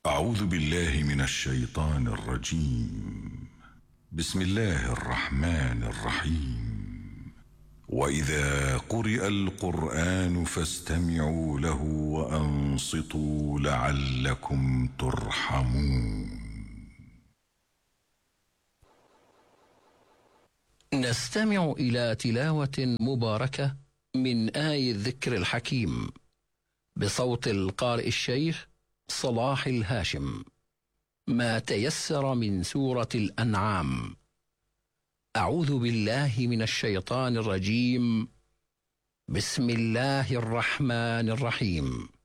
أعوذ بالله من الشيطان الرجيم. بسم الله الرحمن الرحيم. وإذا قرئ القرآن فاستمعوا له وأنصتوا لعلكم ترحمون. نستمع إلى تلاوة مباركة من آي الذكر الحكيم بصوت القارئ الشيخ صلاح الهاشم. ما تيسر من سورة الأنعام. أعوذ بالله من الشيطان الرجيم. بسم الله الرحمن الرحيم.